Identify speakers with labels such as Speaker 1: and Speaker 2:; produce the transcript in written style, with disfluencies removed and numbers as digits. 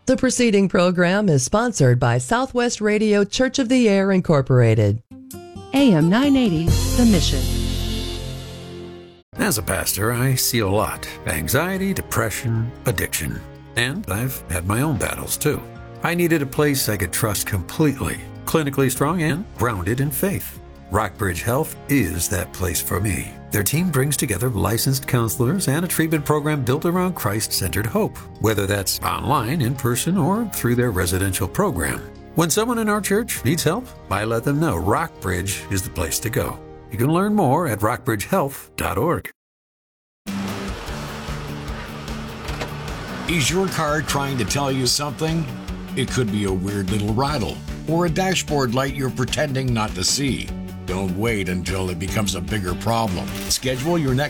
Speaker 1: The preceding program is sponsored by Southwest Radio Church of the Air, Incorporated. AM 980, The Mission.
Speaker 2: As a pastor, I see a lot. Anxiety, depression, addiction. And I've had my own battles, too. I needed a place I could trust completely, clinically strong and grounded in faith. Rockbridge Health is that place for me. Their team brings together licensed counselors and a treatment program built around Christ-centered hope, whether that's online, in person, or through their residential program. When someone in our church needs help, I let them know Rockbridge is the place to go. You can learn more at rockbridgehealth.org.
Speaker 3: Is your car trying to tell you something? It could be a weird little rattle or a dashboard light you're pretending not to see. Don't wait until it becomes a bigger problem. Schedule your next